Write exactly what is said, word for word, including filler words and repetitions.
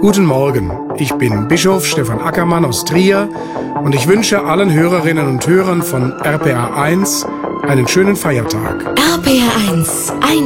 Guten Morgen, ich bin Bischof Stefan Ackermann aus Trier und ich wünsche allen Hörerinnen und Hörern von R P R eins einen schönen Feiertag. R P R eins, ein